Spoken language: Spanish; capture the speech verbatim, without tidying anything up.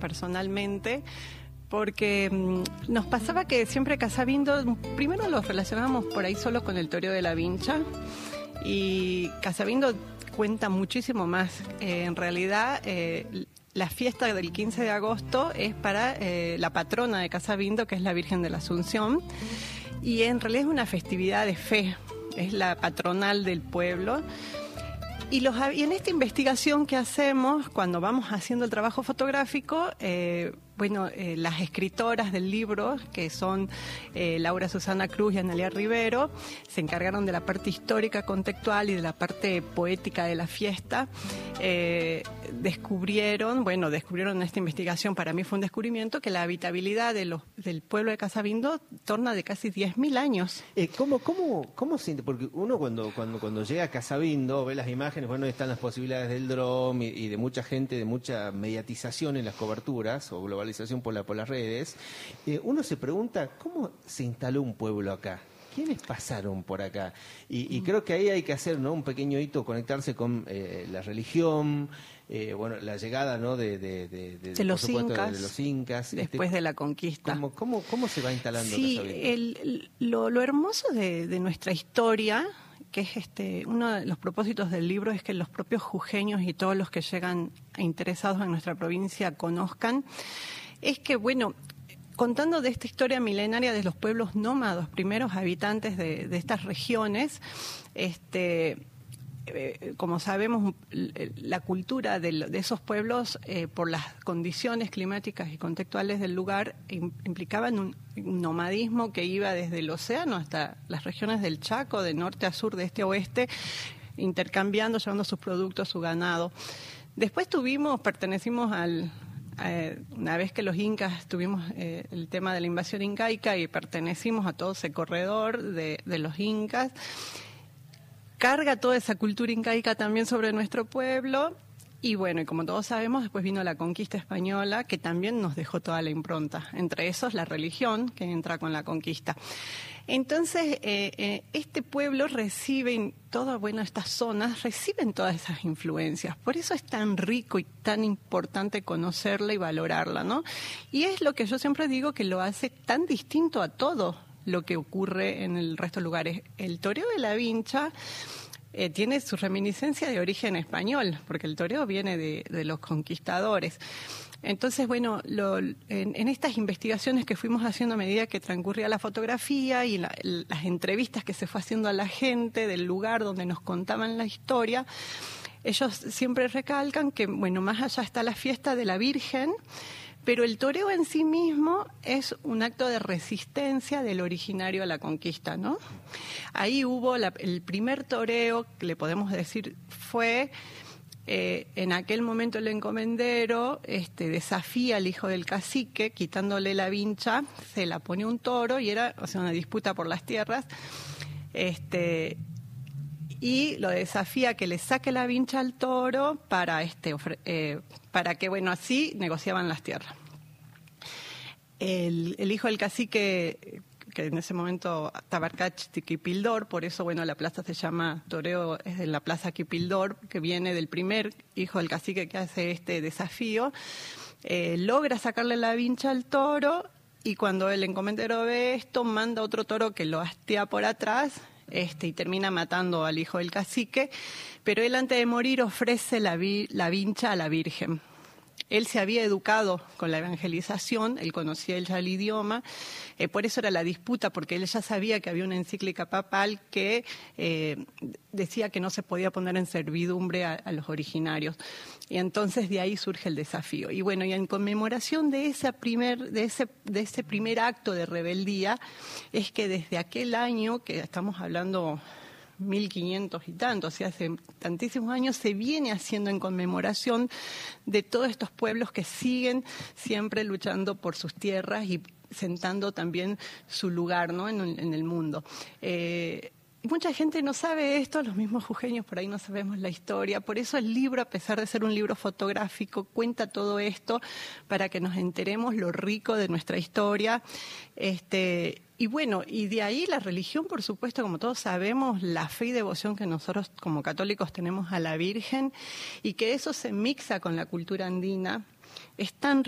personalmente, porque mmm, nos pasaba que siempre Casabindo, primero los relacionábamos por ahí solo con el toreo de la Vincha, y Casabindo cuenta muchísimo más. Eh, en realidad, eh, la fiesta del quince de agosto es para eh, la patrona de Casabindo, que es la Virgen de la Asunción, y en realidad es una festividad de fe, es la patronal del pueblo. Y, los, y en esta investigación que hacemos, cuando vamos haciendo el trabajo fotográfico, eh, bueno, eh, las escritoras del libro, que son eh, Laura Susana Cruz y Analia Rivero, se encargaron de la parte histórica, contextual y de la parte poética de la fiesta. Eh, descubrieron, bueno, descubrieron en esta investigación, para mí fue un descubrimiento, que la habitabilidad de los, del pueblo de Casabindo torna de casi diez mil años. Eh, ¿Cómo, cómo, cómo siente? Porque uno cuando, cuando, cuando llega a Casabindo, ve las imágenes, bueno, están las posibilidades del dron y, y de mucha gente, de mucha mediatización en las coberturas o globalización por, la, por las redes. Eh, uno se pregunta, ¿cómo se instaló un pueblo acá? ¿Quiénes pasaron por acá? Y, y creo que ahí hay que hacer, ¿no?, un pequeño hito, conectarse con eh, la religión, eh, bueno, la llegada, ¿no?, de, de, de, de, de, los, supuesto, incas, de los incas. Después este, de la conquista. ¿Cómo, cómo, cómo se va instalando? Sí, el, lo, lo hermoso de, de nuestra historia, que es este uno de los propósitos del libro, es que los propios jujeños y todos los que llegan interesados en nuestra provincia conozcan, es que, bueno, contando de esta historia milenaria de los pueblos nómados, primeros habitantes de, de estas regiones, este, eh, como sabemos, la cultura de, de esos pueblos, eh, por las condiciones climáticas y contextuales del lugar, implicaban un, un nomadismo que iba desde el océano hasta las regiones del Chaco, de norte a sur, de este a oeste, intercambiando, llevando sus productos, su ganado. Después tuvimos, pertenecimos al... Eh, una vez que los incas tuvimos eh, el tema de la invasión incaica y pertenecimos a todo ese corredor de, de los incas, carga toda esa cultura incaica también sobre nuestro pueblo. Y bueno, y como todos sabemos, después vino la conquista española, que también nos dejó toda la impronta, entre esos la religión, que entra con la conquista. Entonces, eh, eh, este pueblo recibe, todas, bueno, estas zonas reciben todas esas influencias. Por eso es tan rico y tan importante conocerla y valorarla, ¿no? Y es lo que yo siempre digo que lo hace tan distinto a todo lo que ocurre en el resto de lugares. El toreo de la Vincha Eh, tiene su reminiscencia de origen español, porque el toreo viene de, de los conquistadores. Entonces, bueno, lo, en, en estas investigaciones que fuimos haciendo a medida que transcurría la fotografía y la, las entrevistas que se fue haciendo a la gente del lugar donde nos contaban la historia, ellos siempre recalcan que, bueno, más allá está la fiesta de la Virgen, pero el toreo en sí mismo es un acto de resistencia del originario a la conquista, ¿no? Ahí hubo la, el primer toreo, que le podemos decir, fue eh, en aquel momento el encomendero este, desafía al hijo del cacique, quitándole la vincha, se la pone un toro y era, o sea, una disputa por las tierras, este, y lo desafía que le saque la vincha al toro para este eh, para que, bueno, así negociaban las tierras. El, el hijo del cacique, que en ese momento Tabarcach de Quipildor, por eso, bueno, la plaza se llama Toreo, es de la plaza Quipildor, que viene del primer hijo del cacique que hace este desafío, eh, logra sacarle la vincha al toro, y cuando el encomendero ve esto, manda otro toro que lo hastea por atrás, Este, y termina matando al hijo del cacique, pero él antes de morir ofrece la, vi, la vincha a la Virgen. Él se había educado con la evangelización, él conocía ya el idioma, eh, por eso era la disputa, porque él ya sabía que había una encíclica papal que eh, decía que no se podía poner en servidumbre a, a los originarios. Y entonces de ahí surge el desafío. Y bueno, y en conmemoración de ese primer, de ese, de ese primer acto de rebeldía, es que desde aquel año, que estamos hablando mil quinientos y tanto, o sea, hace tantísimos años, se viene haciendo en conmemoración de todos estos pueblos que siguen siempre luchando por sus tierras y sentando también su lugar, ¿no?, en, en el mundo. Eh, Mucha gente no sabe esto, los mismos jujeños por ahí no sabemos la historia, por eso el libro, a pesar de ser un libro fotográfico, cuenta todo esto para que nos enteremos lo rico de nuestra historia. Este, y bueno, y de ahí la religión, por supuesto, como todos sabemos, la fe y devoción que nosotros como católicos tenemos a la Virgen, y que eso se mixa con la cultura andina. Es tan